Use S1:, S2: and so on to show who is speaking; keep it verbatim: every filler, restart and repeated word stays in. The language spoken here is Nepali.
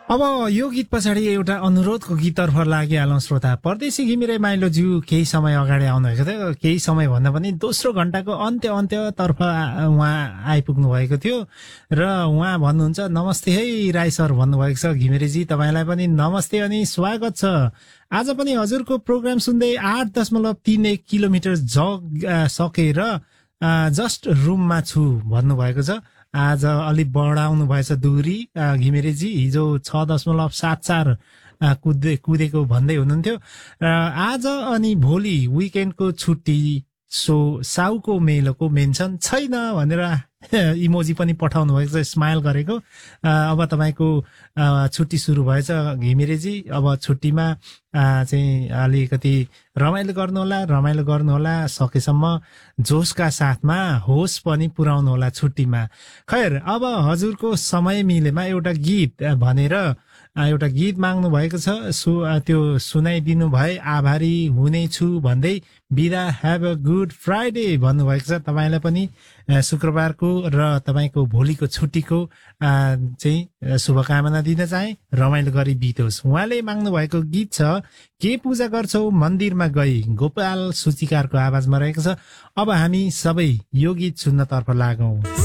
S1: अब यो गीत पछाडि एउटा अनुरोधको गीततर्फ लागिहालौँ श्रोता। परदेशी घिमिरे माइलोज्यू केही समय अगाडि आउनुभएको थियो। केही समय भन्दा पनि दोस्रो घण्टाको अन्त्य अन्त्यतर्फ उहाँ आइपुग्नु भएको थियो र उहाँ भन्नुहुन्छ नमस्ते है राई सर भन्नुभएको छ। घिमिरेजी तपाईँलाई पनि नमस्ते अनि स्वागत छ। आज पनि हजुरको प्रोग्राम सुन्दै आठ दशमलव तीन एक किलोमिटर जग सकेर जस्ट रुममा छु भन्नुभएको छ। आज अलिक बढाउनु भएछ दूरी घिमिरेजी। हिजो छ दशमलव सात चार कुदे कुदेको भन्दै हुनुहुन्थ्यो। आज अनि भोलि विकेन्डको छुट्टी, सो साउको मेलोको मेन्सन छैन भनेर इमोजी पनि पठाउनु भएको छ, स्माइल गरेको। अब तपाईँको छुट्टी सुरु भएछ घिमिरेजी। अब छुट्टीमा चाहिँ अलिकति रमाइलो गर्नुहोला, रमाइलो गर्नुहोला, सकेसम्म जोसका साथमा होस पनि पुर्याउनु होला छुट्टीमा। खैर, अब हजुरको समय मिलेमा एउटा गीत भनेर एउटा गीत माग्नु भएको छ, सु त्यो सुनाइदिनु भए आभारी हुनेछु भन्दै बिदा। ह्याभ अ गुड फ्राइडे भन्नुभएको छ। तपाईँलाई पनि शुक्रबारको र तपाईँको भोलिको छुट्टीको चाहिँ शुभकामना दिन चाहे। रमाइलो गरी बितोस्। उहाँले माग्नु भएको गीत छ के पूजा गर्छौ मन्दिरमा गई, गोपाल सूचिकारको आवाजमा रहेको छ। अब हामी सबै यो गीत सुन्नतर्फ लागौं।